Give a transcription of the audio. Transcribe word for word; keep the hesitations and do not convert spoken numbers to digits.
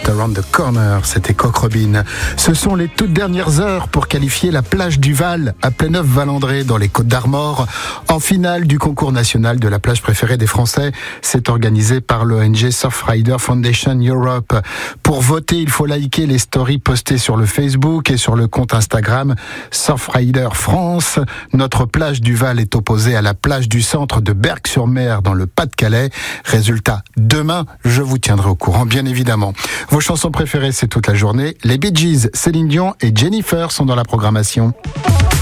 Just Around the Corner, c'était Coq Robin. Ce sont les toutes dernières heures pour qualifier la plage du Val à Pléneuf-Valandré dans les Côtes d'Armor en finale du concours national de la plage préférée des Français. C'est organisé par l'O N G Surfrider Foundation Europe. Pour voter, il faut liker les stories postées sur le Facebook et sur le compte Instagram Surfrider France. Notre plage du Val est opposée à la plage du centre de Berck-sur-Mer dans le Pas-de-Calais. Résultat, demain, je vous tiendrai au courant, bien évidemment. Vos chansons préférées, c'est toute la journée. Les Bee Gees, Céline Dion et Jennifer sont dans la programmation.